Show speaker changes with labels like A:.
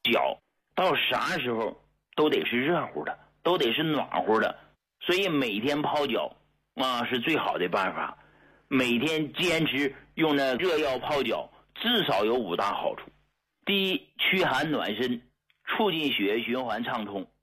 A: 脚到啥时候都得是热乎的，都得是暖和的，所以每天泡脚是最好的办法。每天坚持用那热药泡脚，至少有5大好处。第一，驱寒暖身，促进血液循环畅通。